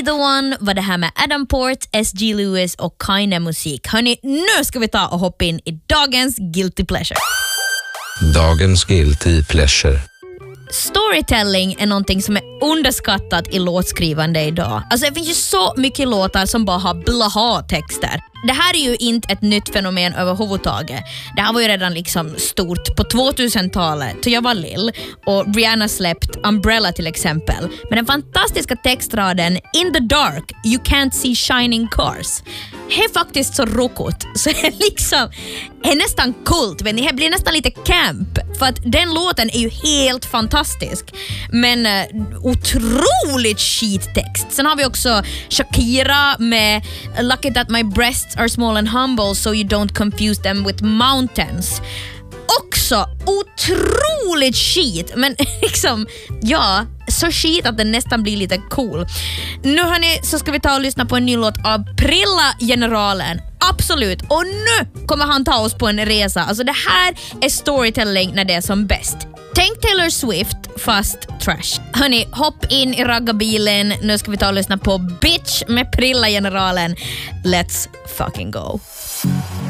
Be the One var det här med Adam Port, S.G. Lewis och Kaine musik. Hörni, nu ska vi ta och hoppa in i dagens Guilty Pleasure. Dagens Guilty Pleasure. Storytelling är någonting som är underskattat i låtskrivande idag. Alltså det finns ju så mycket låtar som bara har blaha-texter. Det här är ju inte ett nytt fenomen överhuvudtaget. Det här var ju redan liksom stort på 2000-talet då jag var lill och Rihanna släppt Umbrella till exempel. Men den fantastiska textraden In the dark, you can't see shining cars. Det är faktiskt så rokot så det liksom är nästan kult, men det blir nästan lite camp för att den låten är ju helt fantastisk. Men otroligt skittext. Sen har vi också Shakira med Lucky that my breasts are small and humble so you don't confuse them with mountains. Också otroligt skit, men liksom, ja, så skit att den nästan blir lite cool. Nu hörni, så ska vi ta och lyssna på en ny låt av Prilla Generalen. Absolut, och nu kommer han ta oss på en resa. Alltså det här är storytelling när det är som bäst. Tänk Taylor Swift fast trash. Hörni, hopp in i raggarbilen. Nu ska vi ta och lyssna på Bitch med Prilla Generalen. Let's fucking go.